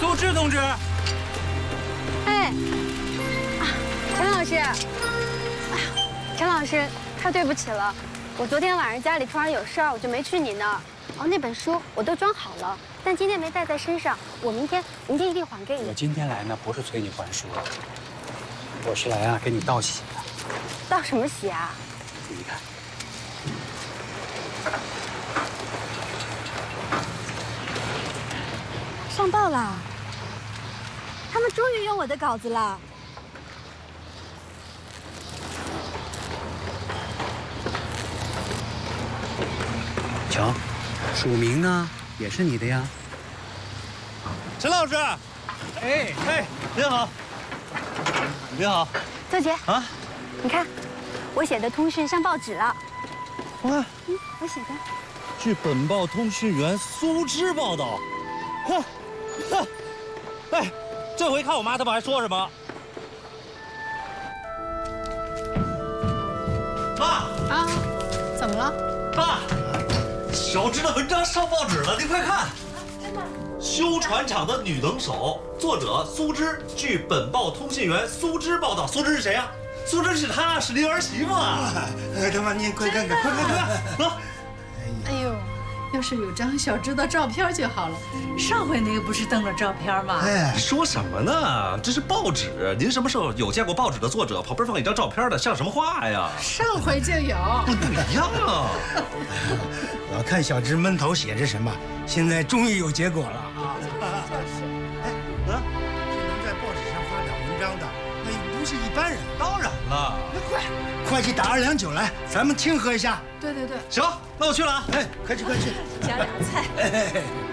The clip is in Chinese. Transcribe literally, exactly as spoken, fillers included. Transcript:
苏轼同志。 哎，陈老师，哎呀，陈老师，太对不起了，我昨天晚上家里突然有事儿，我就没去你那儿。哦，那本书我都装好了，但今天没带在身上，我明天明天一定还给你。 我今天来呢，不是催你还书，我是来啊给你道喜的。 道什么喜啊？ 注意看。 上报了，他们终于用我的稿子了。 瞧，署名呢也是你的呀。 陈老师，哎哎，您好，您好， 周杰啊， 你看，我写的通讯上报纸了。 哇， 嗯，我写的。 据本报通讯员苏轼报道，哼。 哼，哎，这回看我妈他们还说什么？妈啊，怎么了？ 爸，小芝的文章上报纸了，您快看。 真的？ 修船厂的女能手，作者苏轼。据本报通讯员苏轼报道，苏轼是谁呀、啊？苏轼是他，是您儿媳妇啊！ 哎，他妈，您快看看，快看看， 走。 哎呦。 要是有张小芝的照片就好了。上回那个不是登了照片吗？ 哎，你说什么呢？这是报纸。您什么时候有见过报纸的作者旁边放一张照片的？像什么话呀？ 上回就有。 不一样啊！ 我看小芝闷头写着什么，现在终于有结果了啊！ 就是。 哎，啊，能在报纸上发表文章的，那也不是一般人。 当然了。 那快，快去打二两酒来，咱们庆贺一下。 对对对， 行，那我去了啊！ 哎，快去快去， 加俩菜。